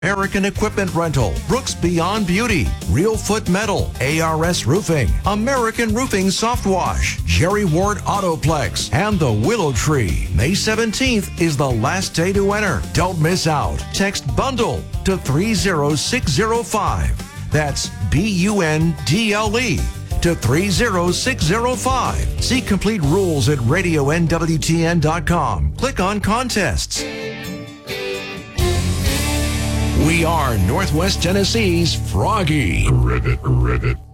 American Equipment Rental, Brooks Beyond Beauty, Real Foot Metal, ARS Roofing, American Roofing Soft Wash, Jerry Ward Autoplex, and the Willow Tree. May 17th is the last day to enter. Don't miss out. Text BUNDLE to 30605. That's BUNDLE to 30605. See complete rules at radionwtn.com. Click on contests. We are Northwest Tennessee's Froggy. Rivet.